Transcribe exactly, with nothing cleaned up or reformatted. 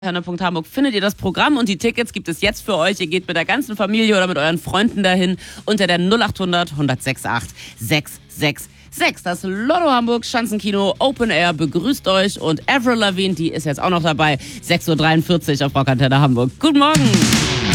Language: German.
Hamburg findet ihr das Programm und die Tickets gibt es jetzt für euch. Ihr geht mit der ganzen Familie oder mit euren Freunden dahin unter der null acht hundert, hundertsechsundachtzig, sechshundertsechsundsechzig. Das Lotto Hamburg Schanzenkino Open Air begrüßt euch und Avril Lavigne, die ist jetzt auch noch dabei. sechs Uhr dreiundvierzig auf Rockantenne Hamburg. Guten Morgen.